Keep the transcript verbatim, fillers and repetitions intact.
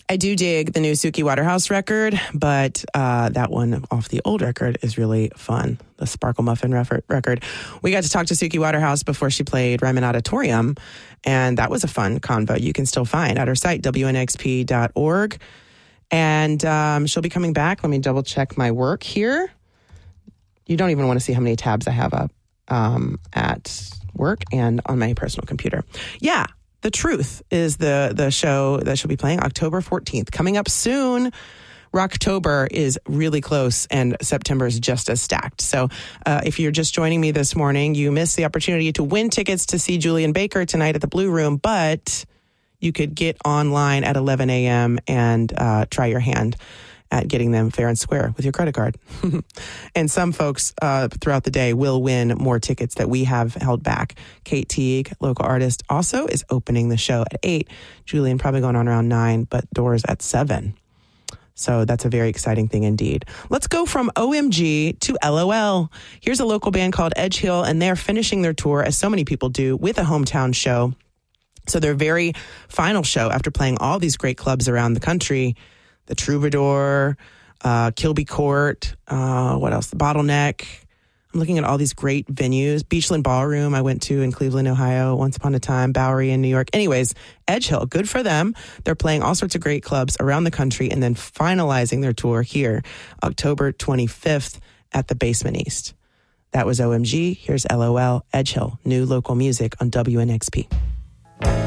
I do dig the new Suki Waterhouse record, but uh, that one off the old record is really fun. The Sparkle Muffin record. We got to talk to Suki Waterhouse before she played Ryman Auditorium, and that was a fun convo you can still find at her site, W N X P dot org. And um, she'll be coming back. Let me double check my work here. You don't even want to see how many tabs I have up um, at work and on my personal computer. Yeah. The Truth is the the show that she'll be playing October fourteenth. Coming up soon. Rocktober is really close and September is just as stacked. So uh, if you're just joining me this morning, you missed the opportunity to win tickets to see Julian Baker tonight at the Blue Room, but you could get online at eleven a.m. and uh, try your hand at getting them fair and square with your credit card. And some folks uh, throughout the day will win more tickets that we have held back. Kate Teague, local artist, also is opening the show at eight. Julian probably going on around nine, but doors at seven. So that's a very exciting thing indeed. Let's go from O M G to L O L. Here's a local band called Edge Hill, and they're finishing their tour, as so many people do, with a hometown show. So their very final show, after playing all these great clubs around the country, the Troubadour, uh, Kilby Court, uh, what else? The Bottleneck. I'm looking at all these great venues. Beachland Ballroom I went to in Cleveland, Ohio, once upon a time. Bowery in New York. Anyways, Edge Hill, good for them. They're playing all sorts of great clubs around the country and then finalizing their tour here, October twenty-fifth at the Basement East. That was O M G. Here's L O L, Edge Hill, new local music on W N X P.